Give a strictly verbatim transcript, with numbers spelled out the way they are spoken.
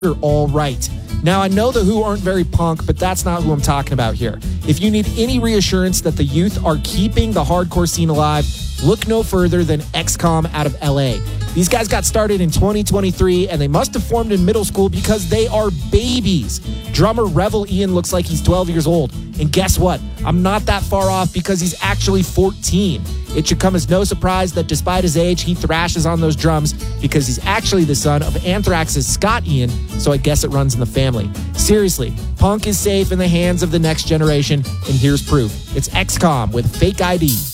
you're all right. Now, I know the Who aren't very punk, but that's not who I'm talking about here. If you need any reassurance that the youth are keeping the hardcore scene alive, look no further than X COM out of L A. These guys got started in twenty twenty-three, and they must have formed in middle school because they are babies. Drummer Revel Ian looks like he's twelve years old. And guess what? I'm not that far off because he's actually fourteen. It should come as no surprise that despite his age, he thrashes on those drums because he's actually the son of Anthrax's Scott Ian, so I guess it runs in the family. Seriously, punk is safe in the hands of the next generation, and here's proof. It's X COM with Fake I D.